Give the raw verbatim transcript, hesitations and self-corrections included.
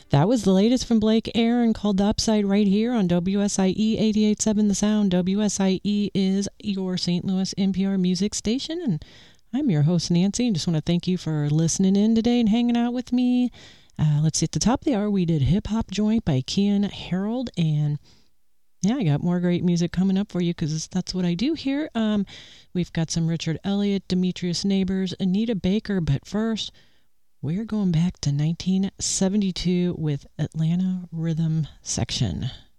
That was the latest from Blake Aaron called The Upside right here on W S I E eighty-eight point seven The Sound. W S I E is your Saint Louis N P R music station, and I'm your host, Nancy, and just want to thank you for listening in today and hanging out with me. Uh, let's see, at the top of the hour, we did Hip Hop Joint by Kian Harold, and yeah, I got more great music coming up for you because that's what I do here. Um, we've got some Richard Elliott, Demetrius Neighbors, Anita Baker, but first, we're going back to nineteen seventy-two with Atlanta Rhythm Section.